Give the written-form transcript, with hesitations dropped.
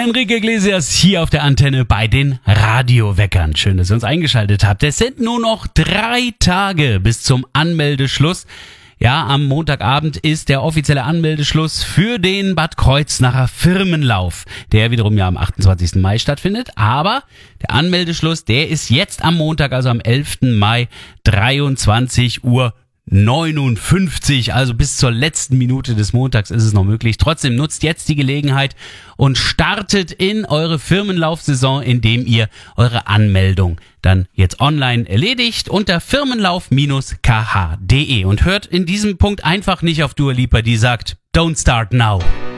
Enrique Iglesias hier auf der Antenne bei den Radioweckern. Schön, dass ihr uns eingeschaltet habt. Es sind nur noch 3 Tage bis zum Anmeldeschluss. Ja, am Montagabend ist der offizielle Anmeldeschluss für den Bad Kreuznacher Firmenlauf, der wiederum ja am 28. Mai stattfindet. Aber der Anmeldeschluss, der ist jetzt am Montag, also am 11. Mai, 23:59 Uhr. Also bis zur letzten Minute des Montags ist es noch möglich. Trotzdem nutzt jetzt die Gelegenheit und startet in eure Firmenlaufsaison, indem ihr eure Anmeldung dann jetzt online erledigt unter firmenlauf-kh.de und hört in diesem Punkt einfach nicht auf Dua Lipa, die sagt, don't start now.